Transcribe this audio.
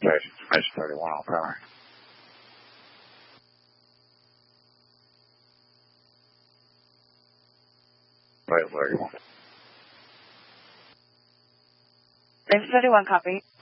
station. Mission 31 on primary. Wait, 31. Mission 31, copy.